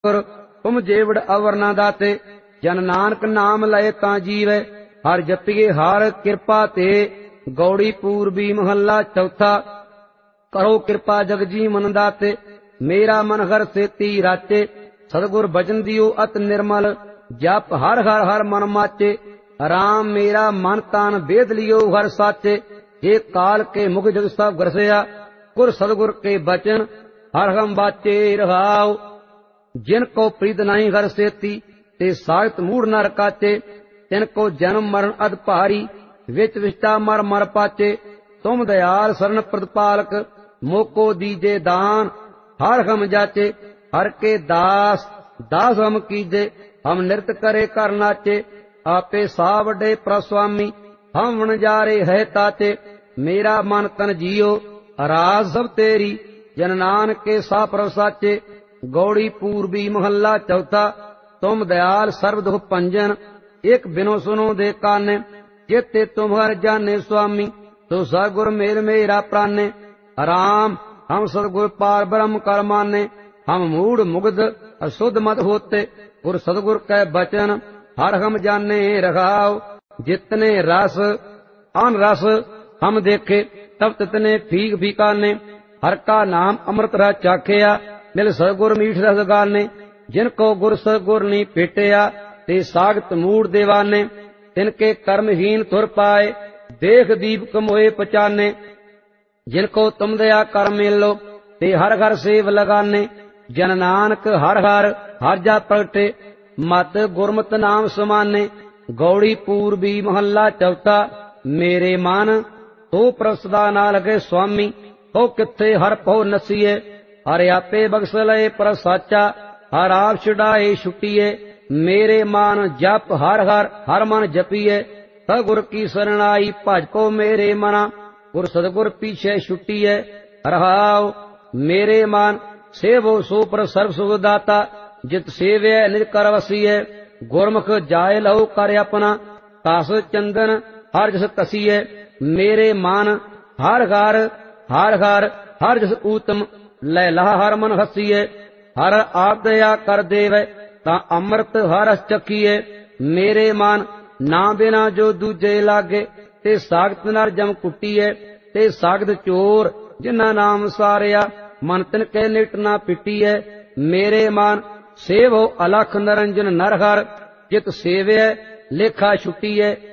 तुम जेवड़ अवर ना दाते। जन नानक नाम लय तां जीवै। हर जपिए हर कृपा ते। गौड़ी पूर्वी महला चौथा। करो कृपा जग जी मन दाते। मेरा मन हर सेती राचे। सतगुर भजन दियो अत निर्मल। जप हर हर हर मन माचे। राम मेरा मन तान वेद लियो हर साचे। हे काल के मुख जग सब ग्रसया। गुर सतगुर के बचन हर हम बाचे रहाओ। जिनको प्रीत नहीं हर सेती। ते सागत मूढ़ न रकाचे। तिनको जन्म मरण अध भारी। विच विष्टा मर मर पाचे। तुम दयाल शरण प्रतिपालक। मोको दीजे दान हर हम जाचे। हर के दास दास हम कीजे। हम नृत करे कर नाचे। आपे सावडे प्रस्वामी। हम वणजारे है ताचे। मेरा मन तन जियो राज सब तेरी। जन नानक के सा प्रसाचे। गौड़ी पूर्वी महला चौथा। तुम दयाल सर्व दुख पंजन। एक बिनो सुनो दे काने। चेते तुम्हार जाने स्वामी। तो सतगुर मेल मेरा प्राणे। राम हम सतगुर पार ब्रह्म कर माने। हम मूढ़ मुग्ध अशुद्ध मत होते। गुर सतगुर कै बचन हर हम जाने रखाओ। जितने रस अन रस हम देखे तब तितने फीक फीकाने। हर का नाम अमृत रह चाखिया। मिल सतगुर मीठ रस गाने। जिनको गुर सतगुर नी पेटिया। ते सागत मूढ़ देवाने। तिनके कर्महीन तुर पाए। देख दीपक मोए पचाने। जिनको तुम दया कर मेलो। ते हर घर सेव लगाने। जन नानक हर हर हर जा प्रगटे। मत गुरमत नाम समाने। गौड़ी पूर्वी महला चौथा। मेरे मन तो प्रसदा ना लगे स्वामी। तो किथे हर पौ नसीए। हर आपे बख्श लय पर साचा। हर आप छुड़ाए छुट्टीए। मेरे मन जप हर हर हर मन जपिए। सतगुर की शरण आई भजको मेरे मना। गुर सतगुर पीछे छुट्टीए। रहाओ मेरे मन सेवो सो पर सर्व सुख दाता। जित सेव्य निज कर वसीए। गुरमुख जाय लहु कर अपना। तास चंदन हर जस कसीए। मेरे मन हर घर हर घर हर जस ऊतम। लै लहा हर मन हसीए। हर आप दया कर देवै। ता अमृत हर रस चखीए। मेरे मन ना बिना जो दूजे लागे। ते सागत नर जम कुटीए। ते सागत चोर जिन्ना नाम सारिया। मन तिन के निट ना पिटीए। मेरे मन सेवो अलख नरंजन नर हर। जित सेव्य लेखा छुटीए।